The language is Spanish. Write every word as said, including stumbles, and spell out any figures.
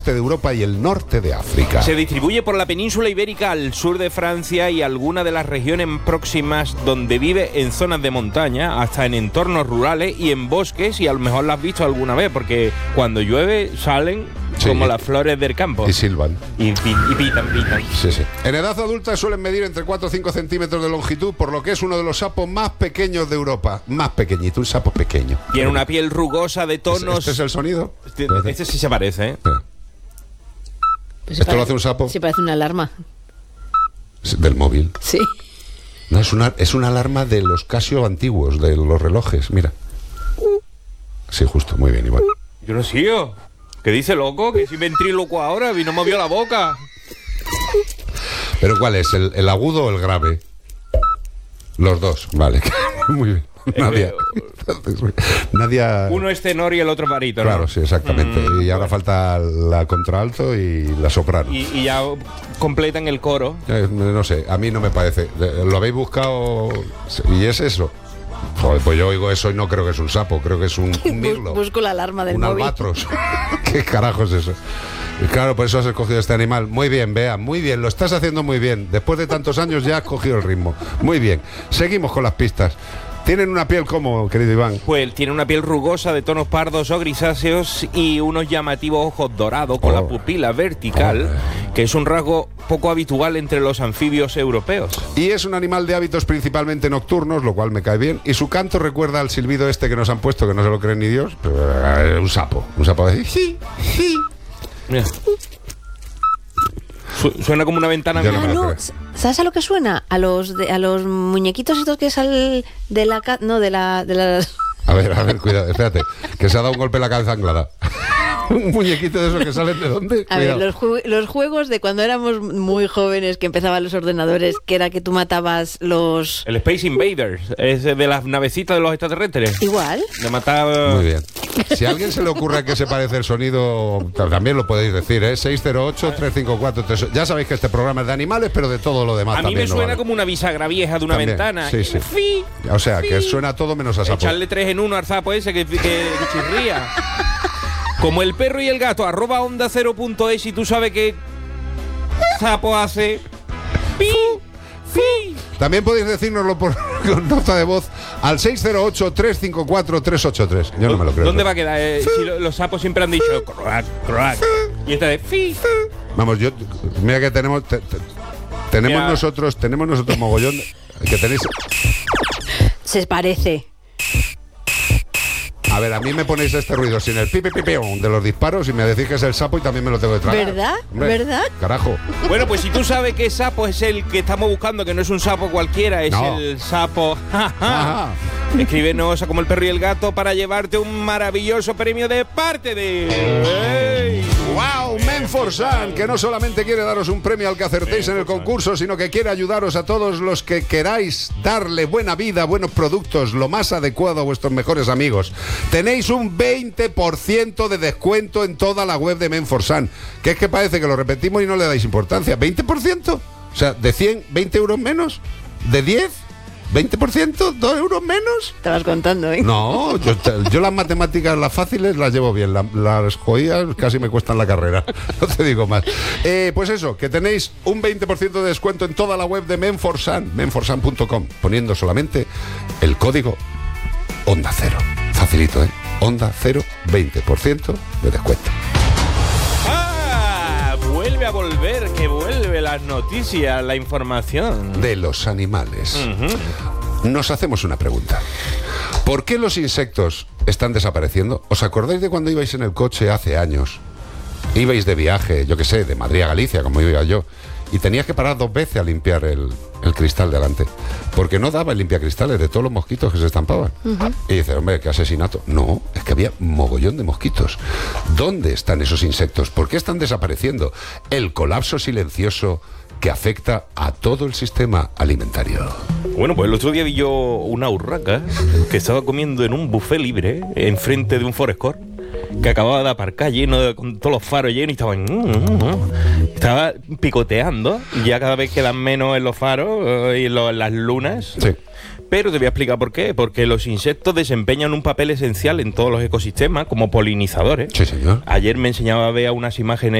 de Europa y el norte de África. Se distribuye por la península ibérica al sur de Francia y algunas de las regiones próximas, donde vive en zonas de montaña, hasta en entornos rurales y en bosques, y a lo mejor la has visto alguna vez, porque cuando llueve salen sí, como las flores del campo. Y silban. Y, y, y pitan, pitan. Sí, sí. En edad adulta suelen medir entre cuatro o cinco centímetros de longitud, por lo que es uno de los sapos más pequeños de Europa. Más pequeñito, un sapo pequeño. Tiene una piel rugosa de tonos... ¿Este es el sonido? Este, este sí se parece, ¿eh? Sí. Pues ¿Esto parece, lo hace un sapo? Sí, parece una alarma. Del móvil. Sí. No, es una, es una alarma de los Casio antiguos, de los relojes, mira. Sí, justo, muy bien, igual. Yo no sigo. ¿Qué dice, loco? Que si ventríloco ahora y no movió la boca. ¿Pero cuál es? ¿El, el agudo o el grave? Los dos, vale. Muy bien. Nadia. Nadia. Uno es tenor y el otro barítono. Claro, sí, exactamente. Mm, y ahora bueno. falta la contralto y la soprano. Y, y ya completan el coro. Eh, no sé, a mí no me parece. ¿Lo habéis buscado? ¿Y es eso? Joder, pues yo oigo eso y no creo que es un sapo, creo que es un, un mirlo. Busco la alarma del un móvil. Un albatros. ¿Qué carajo es eso? Y claro, por eso has escogido este animal. Muy bien, Bea, muy bien, lo estás haciendo muy bien. Después de tantos años ya has cogido el ritmo. Muy bien. Seguimos con las pistas. ¿Tienen una piel como, querido Iván? Pues tiene una piel rugosa de tonos pardos o grisáceos y unos llamativos ojos dorados con oh. la pupila vertical, oh. que es un rasgo poco habitual entre los anfibios europeos. Y es un animal de hábitos principalmente nocturnos, lo cual me cae bien, y su canto recuerda al silbido este que nos han puesto, que no se lo creen ni Dios, pero, uh, un sapo, un sapo de... Sí, sí. Mira. Suena como una ventana. Yo no me lo no, creo. ¿Sabes a lo que suena? A los de, a los muñequitos estos que salen de la ca- no de la de las. A ver, a ver, cuidado, espérate, que se ha dado un golpe en la cabeza anglada. Un muñequito de esos que salen de dónde. A cuidado. ver, los, ju- los juegos de cuando éramos muy jóvenes, que empezaban los ordenadores, que era que tú matabas los... El Space Invaders, es de las navecitas de los extraterrestres. Igual. De matar... Muy bien. Si a alguien se le ocurre a qué se parece el sonido, también lo podéis decir, ¿eh? seis cero ocho, tres cinco cuatro, tres Ya sabéis que este programa es de animales, pero de todo lo demás a también. A mí me suena no vale. como una bisagra vieja de una también, ventana. Sí, sí. Fi, o sea, fi. que suena todo menos a sapo. Echarle tres en uno al sapo ese que, que, que chirría. Como el perro y el gato, arroba onda cero punto es, y tú sabes que sapo hace... ¡Pi! ¡Fi! También podéis decírnoslo por con nota de voz al seis cero ocho, tres cinco cuatro, tres ocho tres. Yo no me lo creo. ¿Dónde va a quedar? Eh, si lo, los sapos siempre han dicho croac, croac. Y esta de fi. Vamos, yo... Mira que tenemos... Te, te, tenemos mira. nosotros... Tenemos nosotros mogollón... Que tenéis... Se parece. A ver, a mí me ponéis este ruido sin el pipi pipi de los disparos y me decís que es el sapo y también me lo tengo que tragar. ¿Verdad? Hombre, ¿verdad? Carajo. Bueno, pues si tú sabes que sapo es el que estamos buscando, que no es un sapo cualquiera, es no. el sapo... Escríbenos a Como el Perro y el Gato para llevarte un maravilloso premio de parte de... ¡Hey! ¡Wow! Menforsan, que no solamente quiere daros un premio al que acertéis en el concurso, sino que quiere ayudaros a todos los que queráis darle buena vida, buenos productos, lo más adecuado a vuestros mejores amigos. Tenéis un veinte por ciento de descuento en toda la web de Menforsan, que es que parece que lo repetimos y no le dais importancia. ¿veinte por ciento? O sea, de cien, veinte euros menos, de diez... ¿veinte por ciento? ¿dos euros menos? Te vas contando, ¿eh? No, yo, yo las matemáticas, las fáciles, las llevo bien. La, las jodidas casi me cuestan la carrera. No te digo más. Eh, pues eso, que tenéis un veinte por ciento de descuento en toda la web de Menforsan, menforsan punto com, poniendo solamente el código Onda Cero. Facilito, ¿eh? Onda Cero, veinte por ciento de descuento. ¡Ah! Vuelve a volver, que vuelve las noticias, la información. De los animales. Uh-huh. Nos hacemos una pregunta. ¿Por qué los insectos están desapareciendo? ¿Os acordáis de cuando ibais en el coche hace años? Ibais de viaje, yo qué sé, de Madrid a Galicia, como iba yo, y tenías que parar dos veces a limpiar el, el cristal delante, porque no daba el limpiacristales de todos los mosquitos que se estampaban. Uh-huh. Y dices, hombre, qué asesinato. No, es que había mogollón de mosquitos. ¿Dónde están esos insectos? ¿Por qué están desapareciendo? El colapso silencioso que afecta a todo el sistema alimentario. Bueno, pues el otro día vi yo una urraca que estaba comiendo en un buffet libre enfrente de un Forescore, que acababa de aparcar lleno de, con todos los faros llenos, y estaba, mm, mm, estaba picoteando, y ya cada vez quedan menos en los faros y en, lo, en las lunas. Sí. pero te voy a explicar por qué. Porque los insectos desempeñan un papel esencial en todos los ecosistemas como polinizadores. Sí, señor. Ayer me enseñaba a ver unas imágenes